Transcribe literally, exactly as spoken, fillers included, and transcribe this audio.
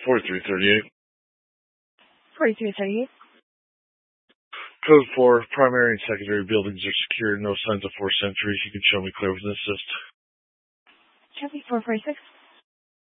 forty-three thirty-eight. forty-three thirty-eight. Code four, primary and secondary buildings are secure. No signs of forced entry. You can show me clear with an assist. Copy four forty-six.